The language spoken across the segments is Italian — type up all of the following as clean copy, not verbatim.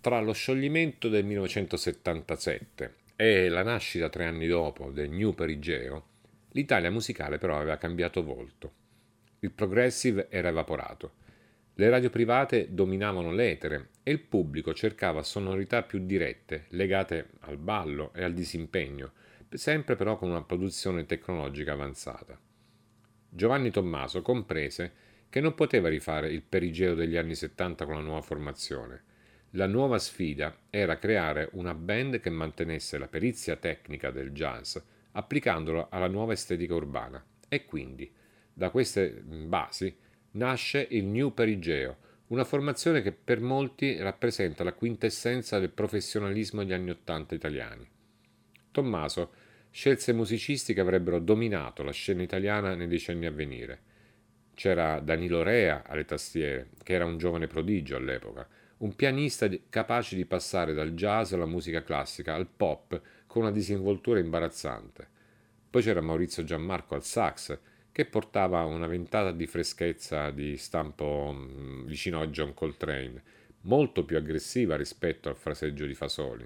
Tra lo scioglimento del 1977 e la nascita 3 anni dopo del New Perigeo, l'Italia musicale però aveva cambiato volto. Il progressive era evaporato, le radio private dominavano l'etere e il pubblico cercava sonorità più dirette, legate al ballo e al disimpegno, sempre però con una produzione tecnologica avanzata. Giovanni Tommaso comprese che non poteva rifare il perigeo degli anni 70 con la nuova formazione. La nuova sfida era creare una band che mantenesse la perizia tecnica del jazz applicandolo alla nuova estetica urbana e quindi da queste basi nasce il New Perigeo, una formazione che per molti rappresenta la quintessenza del professionalismo degli anni Ottanta italiani. Tommaso scelse musicisti che avrebbero dominato la scena italiana nei decenni a venire. C'era Danilo Rea alle tastiere, che era un giovane prodigio all'epoca, un pianista capace di passare dal jazz alla musica classica al pop con una disinvoltura imbarazzante. Poi c'era Maurizio Giammarco al sax, che portava una ventata di freschezza di stampo vicino a John Coltrane, molto più aggressiva rispetto al fraseggio di Fasoli.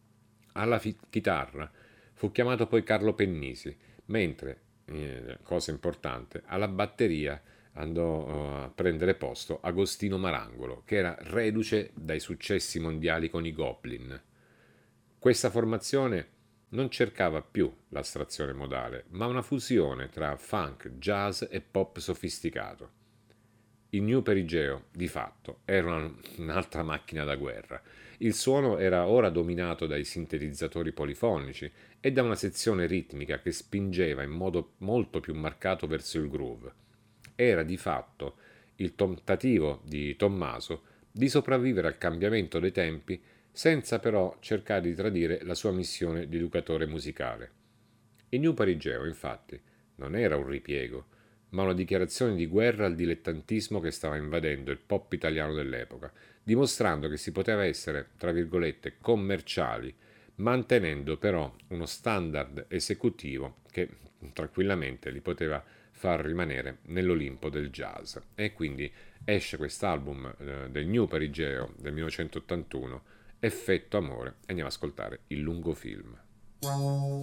Alla chitarra fu chiamato poi Carlo Pennisi, mentre, cosa importante, alla batteria andò a prendere posto Agostino Marangolo, che era reduce dai successi mondiali con i Goblin. Questa formazione non cercava più l'astrazione modale, ma una fusione tra funk, jazz e pop sofisticato. Il New Perigeo, di fatto, era un'altra macchina da guerra. Il suono era ora dominato dai sintetizzatori polifonici e da una sezione ritmica che spingeva in modo molto più marcato verso il groove. Era di fatto il tentativo di Tommaso di sopravvivere al cambiamento dei tempi senza però cercare di tradire la sua missione di educatore musicale. Il New Parigeo, infatti, non era un ripiego, ma una dichiarazione di guerra al dilettantismo che stava invadendo il pop italiano dell'epoca, dimostrando che si poteva essere, tra virgolette, commerciali, mantenendo però uno standard esecutivo che tranquillamente li poteva far rimanere nell'Olimpo del jazz. E quindi esce quest'album del New Perigeo del 1981, Effetto Amore, e andiamo ad ascoltare il lungo film.